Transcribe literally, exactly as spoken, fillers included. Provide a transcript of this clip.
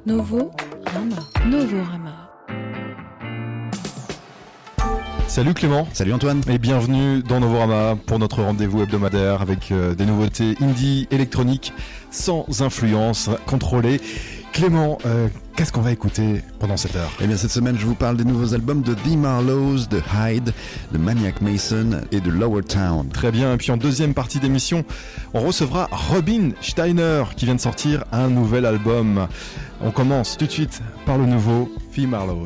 Novo Rama. Novorama. Salut Clément. Salut Antoine. Et bienvenue dans Novorama pour notre rendez-vous hebdomadaire avec euh, des nouveautés indie, électroniques, sans influence, contrôlée. Clément, euh, qu'est-ce qu'on va écouter pendant cette heure ? Eh bien cette semaine je vous parle des nouveaux albums de The Marlows, de Hyde, de Maniac Mason et de Lower Town. Très bien, et puis en deuxième partie d'émission, on recevra Robin Steiner qui vient de sortir un nouvel album. On commence tout de suite par le nouveau The Marlows.